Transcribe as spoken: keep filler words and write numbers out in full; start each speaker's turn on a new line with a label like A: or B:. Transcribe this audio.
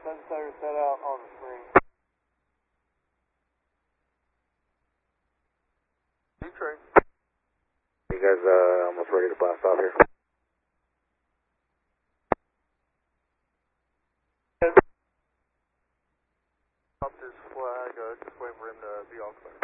A: Sunsetter set out on the spring. D-train.
B: You guys uh, almost ready to blast off here?
A: Dropped his flag, uh, just waiting for him to be all clear.